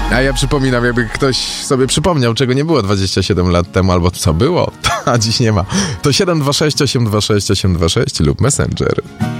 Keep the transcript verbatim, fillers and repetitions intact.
A ja przypominam, jakby ktoś sobie przypomniał, czego nie było dwadzieścia siedem lat temu, albo co było, a dziś nie ma. To siedem dwa sześć osiem dwa sześć osiem dwa sześć lub Messenger.